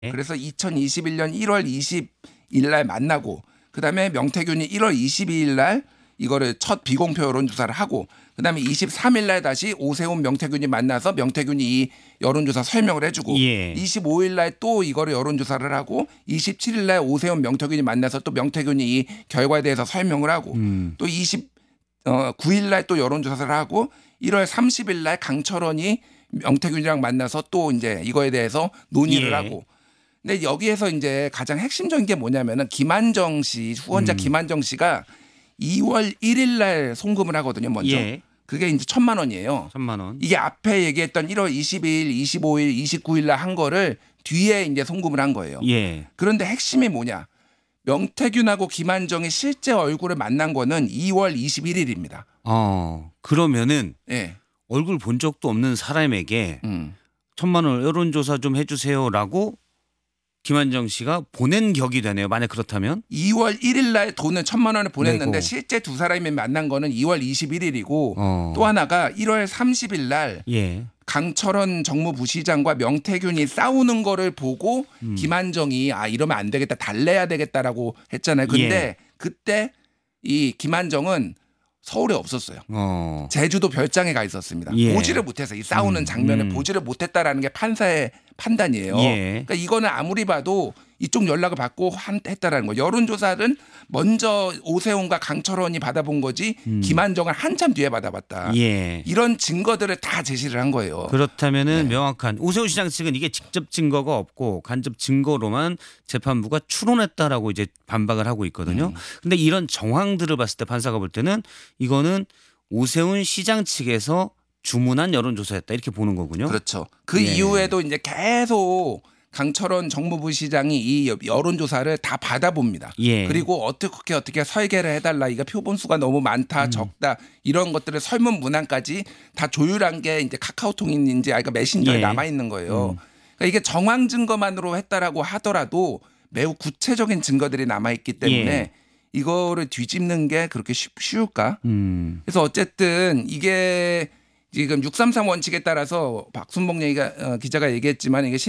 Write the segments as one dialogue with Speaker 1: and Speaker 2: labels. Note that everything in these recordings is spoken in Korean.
Speaker 1: 그래서 2021년 1월 20일 날 만나고 그다음에 명태균이 1월 22일 날 이거를 첫 비공표 여론조사를 하고 그다음에 23일 날 다시 오세훈 명태균이 만나서 명태균이 이 여론조사 설명을 해주고 25일 날 또 이거를 여론조사를 하고 27일 날 오세훈 명태균이 만나서 또 명태균이 이 결과에 대해서 설명을 하고 또 29일 날 또 여론조사를 하고 1월 30일 날 강철원이 명태균이랑 만나서 또 이제 이거에 대해서 논의를 하고 근데 여기에서 이제 가장 핵심적인 게 뭐냐면은 김한정 씨 후원자 김한정 씨가 2월 1일 날 송금을 하거든요. 먼저. 그게 이제 1,000만 원이에요.
Speaker 2: 1,000만 원.
Speaker 1: 이게 앞에 얘기했던 1월 22일, 25일, 29일 날 한 거를 뒤에 이제 송금을 한 거예요. 그런데 핵심이 뭐냐? 명태균하고 김한정이 실제 얼굴을 만난 거는 2월 21일입니다.
Speaker 2: 그러면은 얼굴 본 적도 없는 사람에게 1,000만 원 여론조사 좀 해주세요라고 김한정 씨가 보낸 격이 되네요. 만약 그렇다면
Speaker 1: 2월 1일 날 돈을 1,000만 원을 보냈는데 실제 두 사람이 만난 거는 2월 21일이고 또 하나가 1월 30일 날 강철원 정무부시장과 명태균이 싸우는 거를 보고 김한정이 이러면 안 되겠다 달래야 되겠다라고 했잖아요. 근데 그때 이 김한정은 서울에 없었어요. 제주도 별장에 가 있었습니다. 보지를 못해서 이 싸우는 장면을 보지를 못했다라는 게 판사의 판단이에요. 그러니까 이거는 아무리 봐도 이쪽 연락을 받고 했다라는 거예요. 여론조사는 먼저 오세훈과 강철원이 받아본 거지 김한정은 한참 뒤에 받아봤다. 이런 증거들을 다 제시를 한 거예요.
Speaker 2: 그렇다면은 명확한 오세훈 시장 측은 이게 직접 증거가 없고 간접 증거로만 재판부가 추론했다라고 이제 반박을 하고 있거든요. 근데 이런 정황들을 봤을 때 판사가 볼 때는 이거는 오세훈 시장 측에서 주문한 여론조사였다 이렇게 보는 거군요.
Speaker 1: 그렇죠. 그 이후에도 이제 계속 강철원 정무부 시장이 이 여론조사를 다 받아봅니다. 그리고 어떻게 설계를 해달라. 이거 표본수가 너무 많다, 적다 이런 것들을 설문 문항까지 다 조율한 게 이제 카카오톡인지 그러니까 메신저에 남아 있는 거예요. 그러니까 이게 정황 증거만으로 했다라고 하더라도 매우 구체적인 증거들이 남아 있기 때문에 이거를 뒤집는 게 그렇게 쉬울까? 그래서 어쨌든 이게 지금 633 원칙에 따라서 박순봉 기자가 얘기했지만 이게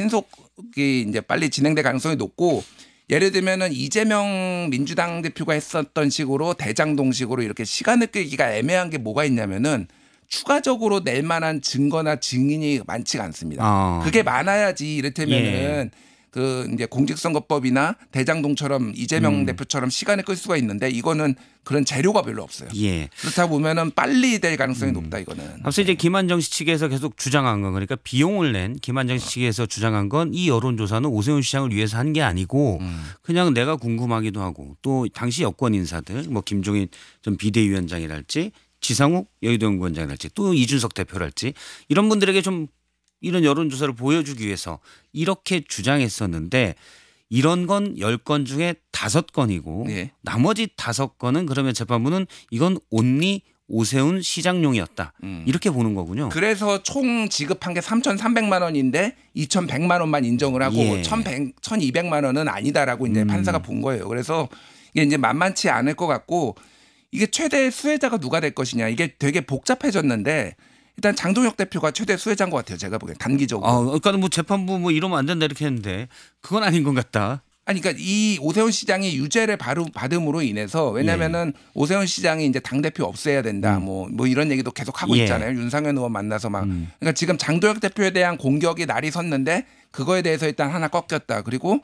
Speaker 1: 신속이 이제 빨리 진행될 가능성이 높고 예를 들면은 이재명 민주당 대표가 했었던 식으로 대장동식으로 이렇게 시간을 끌기가 애매한 게 뭐가 있냐면은 추가적으로 낼 만한 증거나 증인이 많지가 않습니다. 그게 많아야지 이를테면은 그 이제 공직선거법이나 대장동처럼 이재명 대표처럼 시간을 끌 수가 있는데 이거는 그런 재료가 별로 없어요. 그렇다 보면은 빨리 될 가능성이 높다 이거는.
Speaker 2: 앞서 이제 김한정 씨 측에서 계속 주장한 건 그러니까 비용을 낸 김한정 씨 측에서 주장한 건 이 여론조사는 오세훈 시장을 위해서 한 게 아니고 그냥 내가 궁금하기도 하고 또 당시 여권 인사들 뭐 김종인 전 비대위원장이랄지 지상욱 여의도 연구원장이랄지 또 이준석 대표랄지 이런 분들에게 좀 이런 여론조사를 보여주기 위해서 이렇게 주장했었는데 이런 건 10건 중에 5건이고 나머지 5건은 그러면 재판부는 이건 온리 오세훈 시장용이었다. 이렇게 보는 거군요.
Speaker 1: 그래서 총 지급한 게 3,300만 원인데 2,100만 원만 인정을 하고 1,200만 원은 아니다라고 이제 판사가 본 거예요. 그래서 이게 이제 만만치 않을 것 같고 이게 최대 수혜자가 누가 될 것이냐 이게 되게 복잡해졌는데 일단 장동혁 대표가 최대 수혜자인 것 같아요. 제가 보기엔 단기적으로.
Speaker 2: 그러니까 뭐 재판부 뭐 이러면 안 된다 이렇게 했는데 그건 아닌 것 같다.
Speaker 1: 아니 그러니까 이 오세훈 시장이 유죄를 받음으로 인해서 왜냐면은 오세훈 시장이 이제 당대표 없애야 된다. 뭐 이런 얘기도 계속 하고 있잖아요. 윤상현 의원 만나서 막. 그러니까 지금 장동혁 대표에 대한 공격이 날이 섰는데 그거에 대해서 일단 하나 꺾였다. 그리고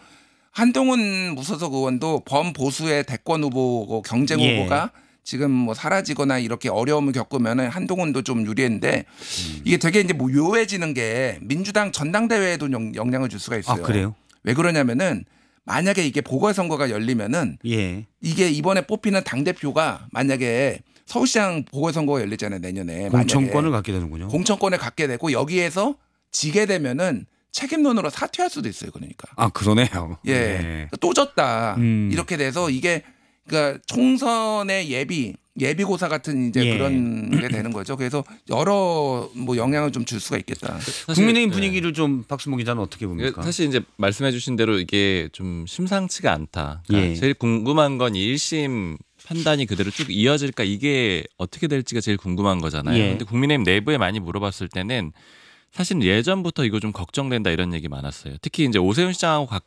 Speaker 1: 한동훈 무소속 의원도 범보수의 대권 후보고 경쟁 후보가 지금 뭐 사라지거나 이렇게 어려움을 겪으면은 한동훈도 좀 유리한데 이게 되게 이제 뭐 묘해지는 게 민주당 전당대회에도 영향을 줄 수가 있어요.
Speaker 2: 그래요?
Speaker 1: 왜 그러냐면은 만약에 이게 보궐선거가 열리면은 이게 이번에 뽑히는 당대표가 만약에 서울시장 보궐선거가 열리잖아요. 내년에.
Speaker 2: 공천권을 갖게 되는군요.
Speaker 1: 공천권을 갖게 되고 여기에서 지게 되면은 책임론으로 사퇴할 수도 있어요. 그러니까.
Speaker 2: 그러네요.
Speaker 1: 또 졌다. 이렇게 돼서 이게 그러니까 총선의 예비고사 같은 이제 그런 게 되는 거죠. 그래서 여러 뭐 영향을 좀 줄 수가 있겠다.
Speaker 2: 국민의힘 분위기를 좀 박수봉 기자는 어떻게 봅니까?
Speaker 3: 사실 이제 말씀해주신 대로 이게 좀 심상치가 않다. 그러니까 제일 궁금한 건 1심 판단이 그대로 쭉 이어질까 이게 어떻게 될지가 제일 궁금한 거잖아요. 근데 국민의힘 내부에 많이 물어봤을 때는 사실 예전부터 이거 좀 걱정된다 이런 얘기 많았어요. 특히 이제 오세훈 시장하고